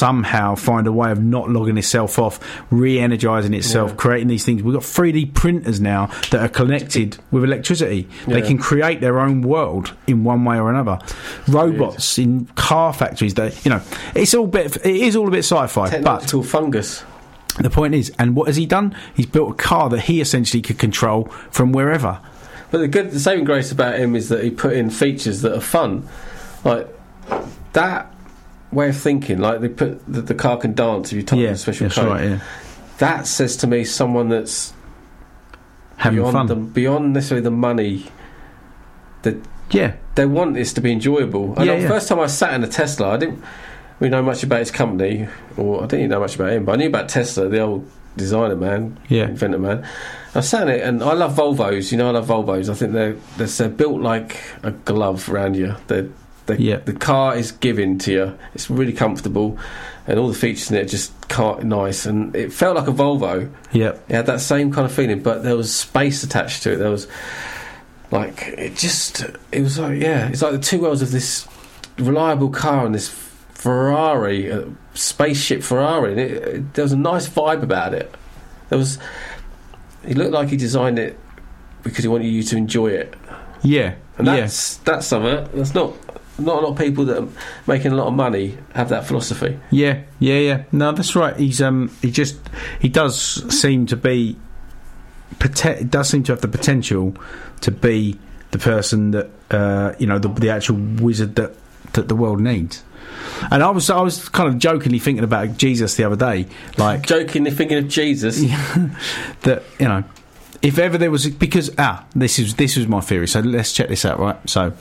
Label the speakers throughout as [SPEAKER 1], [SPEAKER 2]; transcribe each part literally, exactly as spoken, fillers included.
[SPEAKER 1] somehow find a way of not logging itself off, re-energising itself, yeah. creating these things. We've got three D printers now that are connected with electricity. Yeah. They can create their own world in one way or another. Robots in car factories. That you know, it's all bit. It is all a bit sci-fi.
[SPEAKER 2] Technical
[SPEAKER 1] but
[SPEAKER 2] fungus.
[SPEAKER 1] The point is, and what has he done? He's built a car that he essentially could control from wherever.
[SPEAKER 2] But the good, the saving grace about him is that he put in features that are fun, like that way of thinking. Like they put the, the car can dance if you type
[SPEAKER 1] yeah,
[SPEAKER 2] in a special
[SPEAKER 1] that's
[SPEAKER 2] code.
[SPEAKER 1] Right, yeah.
[SPEAKER 2] That says to me someone that's
[SPEAKER 1] having
[SPEAKER 2] beyond
[SPEAKER 1] fun,
[SPEAKER 2] the, beyond necessarily the money. That
[SPEAKER 1] yeah,
[SPEAKER 2] they want this to be enjoyable. And
[SPEAKER 1] yeah,
[SPEAKER 2] the
[SPEAKER 1] yeah.
[SPEAKER 2] first time I sat in a Tesla, I didn't really know much about his company, or I didn't even know much about him, but I knew about Tesla, the old designer man,
[SPEAKER 1] yeah.
[SPEAKER 2] inventor man. I sat in it, and I love Volvos. You know, I love Volvos. I think they're they're, they're built like a glove around you. They're, they're,
[SPEAKER 1] yeah.
[SPEAKER 2] The car is given to you. It's really comfortable, and all the features in it are just car- nice. And it felt like a Volvo.
[SPEAKER 1] Yeah,
[SPEAKER 2] it had that same kind of feeling, but there was space attached to it. There was like it just. It was like yeah, it's like the two worlds of this reliable car and this Ferrari, uh, spaceship Ferrari. And it, it, there was a nice vibe about it. There was. He looked like he designed it because he wanted you to enjoy it.
[SPEAKER 1] Yeah,
[SPEAKER 2] and that's
[SPEAKER 1] yeah.
[SPEAKER 2] that's something. That's not not a lot of people that are making a lot of money have that philosophy.
[SPEAKER 1] Yeah, yeah, yeah. No, that's right. He's um, he just he does seem to be, it does seem to have the potential to be the person that uh, you know, the, the actual wizard that that the world needs. And I was I was kind of jokingly thinking about Jesus the other day, like
[SPEAKER 2] jokingly thinking of Jesus.
[SPEAKER 1] That you know, if ever there was a, because ah, this is this was my theory. So let's check this out, right? So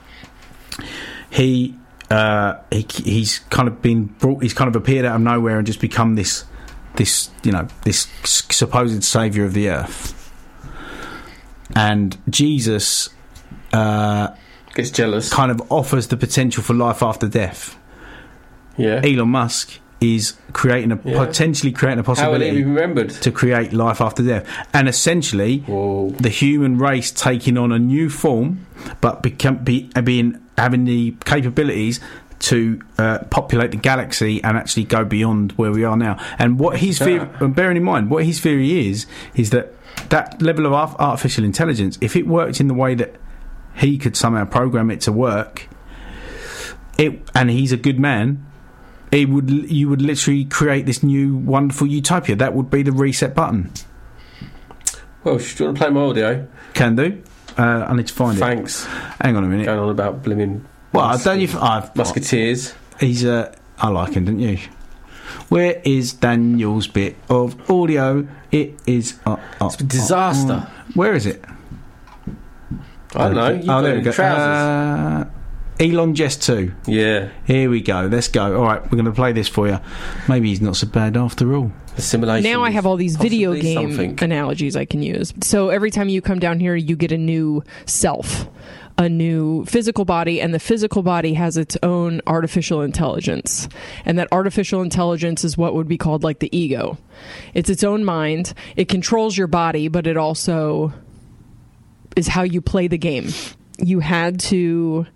[SPEAKER 1] he uh, he he's kind of been brought. He's kind of appeared out of nowhere and just become this this you know this supposed savior of the earth. And Jesus uh,
[SPEAKER 2] gets jealous.
[SPEAKER 1] Kind of offers the potential for life after death.
[SPEAKER 2] Yeah.
[SPEAKER 1] Elon Musk is creating a yeah. potentially creating a possibility
[SPEAKER 2] How will he be remembered?
[SPEAKER 1] To create life after death, and essentially
[SPEAKER 2] Whoa.
[SPEAKER 1] the human race taking on a new form, but become be, being having the capabilities to uh, populate the galaxy and actually go beyond where we are now. And what his theory, and bearing in mind what his theory is, is that that level of artificial intelligence, if it worked in the way that he could somehow program it to work, it and he's a good man. It would you would literally create this new wonderful utopia. That would be the reset button.
[SPEAKER 2] Well, do you want to play my audio?
[SPEAKER 1] Can do. Uh, I need to find
[SPEAKER 2] Thanks.
[SPEAKER 1] it. Thanks. Hang on a minute.
[SPEAKER 2] Going on about blimmin'.
[SPEAKER 1] Well, I don't you? I've
[SPEAKER 2] Musketeers.
[SPEAKER 1] He's uh, I like him, didn't you? Where is Daniel's bit of audio? It is. Uh, uh,
[SPEAKER 2] it's a disaster.
[SPEAKER 1] Uh, where is it?
[SPEAKER 2] I don't know. You've
[SPEAKER 1] oh, there we go.
[SPEAKER 2] Trousers.
[SPEAKER 1] Uh, Elon Jest two.
[SPEAKER 2] Yeah.
[SPEAKER 1] Here we go. Let's go. All right, we're going to play this for you. Maybe he's not so bad after all.
[SPEAKER 2] The simulation.
[SPEAKER 3] Now I have all these video game
[SPEAKER 2] something.
[SPEAKER 3] analogies I can use. So every time you come down here, you get a new self, a new physical body, and the physical body has its own artificial intelligence. And that artificial intelligence is what would be called like the ego. It's its own mind. It controls your body, but it also is how you play the game. You had to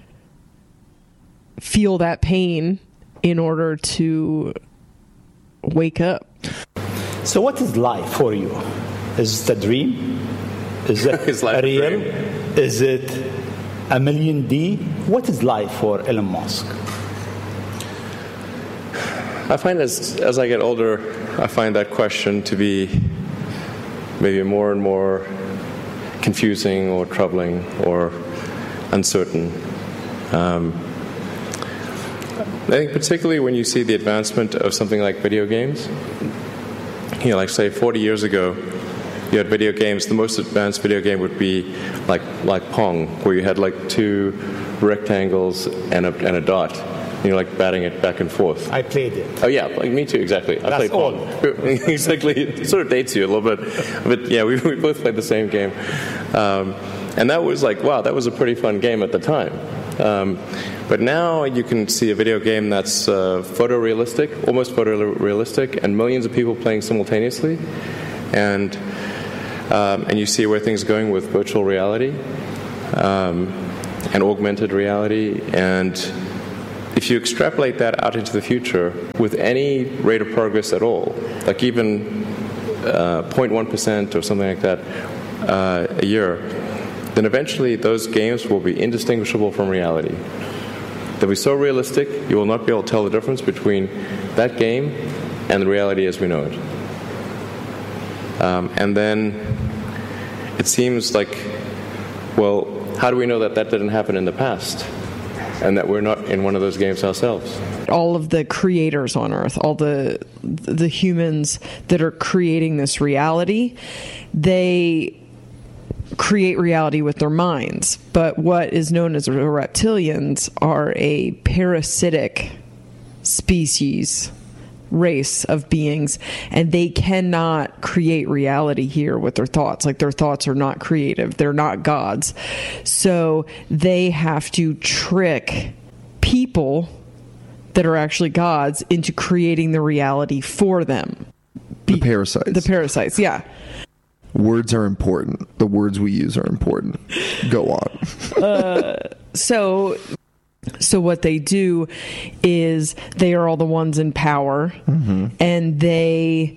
[SPEAKER 3] feel that pain in order to wake up.
[SPEAKER 4] So what is life for you? Is it a dream? Is it
[SPEAKER 5] is life
[SPEAKER 4] real?
[SPEAKER 5] A dream?
[SPEAKER 4] Is it a million D? What is life for Elon Musk?
[SPEAKER 5] I find as as I get older, I find that question to be maybe more and more confusing or troubling or uncertain. Um, I think particularly when you see the advancement of something like video games, you know, like say forty years ago, you had video games. The most advanced video game would be like like Pong, where you had like two rectangles and a and a dot. And you're like batting it back and forth.
[SPEAKER 4] I played it.
[SPEAKER 5] Oh yeah, like me too. Exactly. I
[SPEAKER 4] That's
[SPEAKER 5] played Pong.
[SPEAKER 4] all.
[SPEAKER 5] Exactly. It sort of dates you a little bit, but yeah, we we both played the same game, um, and that was like wow, that was a pretty fun game at the time. Um, but now you can see a video game that's uh, photorealistic, almost photorealistic, and millions of people playing simultaneously, and um, and you see where things are going with virtual reality um, and augmented reality, and if you extrapolate that out into the future with any rate of progress at all, like even uh, zero point one percent or something like that uh, a year, then eventually those games will be indistinguishable from reality. They'll be so realistic, you will not be able to tell the difference between that game and the reality as we know it. Um, and then it seems like, well, how do we know that that didn't happen in the past? And that we're not in one of those games ourselves?
[SPEAKER 3] All of the creators on Earth, all the the humans that are creating this reality, they create reality with their minds. But what is known as the reptilians are a parasitic species, race of beings, and they cannot create reality here with their thoughts. Like, their thoughts are not creative. They're not gods. So they have to trick people that are actually gods into creating the reality for them.
[SPEAKER 6] The parasites.
[SPEAKER 3] The parasites, yeah.
[SPEAKER 6] Words are important. The words we use are important. Go on.
[SPEAKER 3] uh, so... So what they do is they are all the ones in power, mm-hmm. and they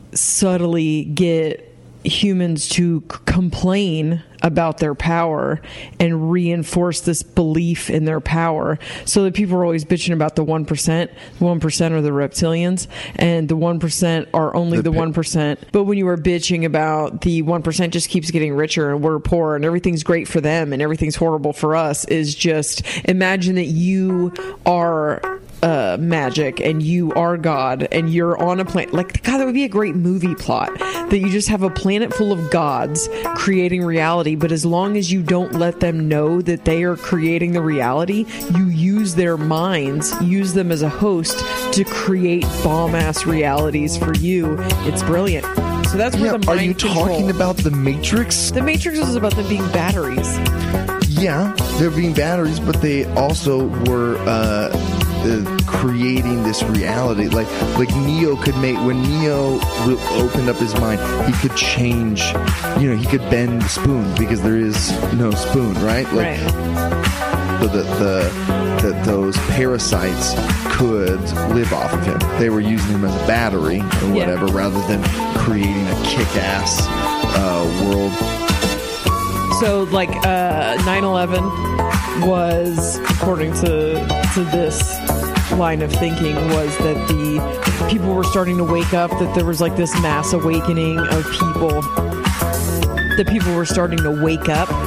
[SPEAKER 3] subtly get humans to c- complain about their power and reinforce this belief in their power. So that people are always bitching about the one percent. The one percent are the reptilians, and the one percent are only the, the one percent. But when you are bitching about the one percent just keeps getting richer and we're poor and everything's great for them and everything's horrible for us, is just imagine that you are uh, magic and you are God and you're on a planet. Like, God, that would be a great movie plot. That you just have a planet full of gods creating reality, but as long as you don't let them know that they are creating the reality, you use their minds, use them as a host to create bomb-ass realities for you. It's brilliant. So that's where
[SPEAKER 6] yeah,
[SPEAKER 3] the mind
[SPEAKER 6] Are you
[SPEAKER 3] control.
[SPEAKER 6] talking about the Matrix?
[SPEAKER 3] The Matrix was about them being batteries.
[SPEAKER 6] Yeah, they're being batteries, but they also were uh, uh, creating this reality. Like, like Neo could make, when Neo re- opened up his mind, he could change. You know, he could bend the spoon because there is no spoon, right? Like,
[SPEAKER 3] right.
[SPEAKER 6] So that the that those parasites could live off of him. They were using him as a battery or whatever, yeah. rather than creating a kick-ass uh, world.
[SPEAKER 3] So, like, uh, nine eleven was, according to to this line of thinking, was that the people were starting to wake up, that there was, like, this mass awakening of people, that people were starting to wake up